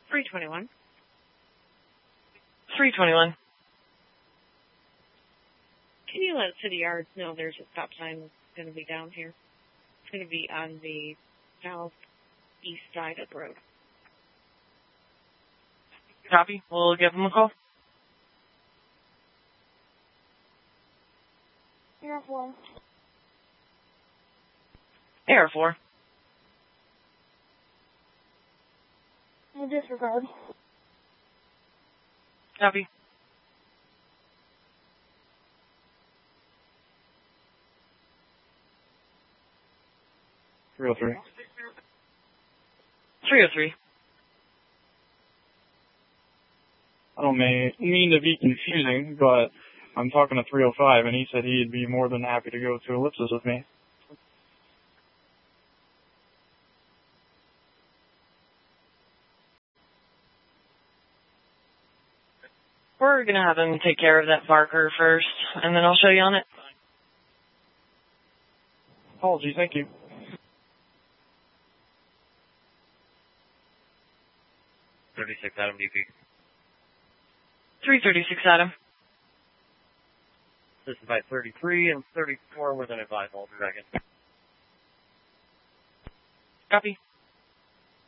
321. 321. Can you let City Yards know there's a stop sign that's going to be down here? It's going to be on the southeast side of the road. Copy. We'll give them a call. Air 4. Air 4. No disregard. Copy. Real 3. 303. I don't mean to be confusing, but I'm talking to 305, and he said he'd be more than happy to go to Ellipsis with me. We're going to have him take care of that Barker first, and then I'll show you on it. Apologies, thank you. Adam DP. 336 Adam. This is by 33 and 34 with an advised all dragon. Copy.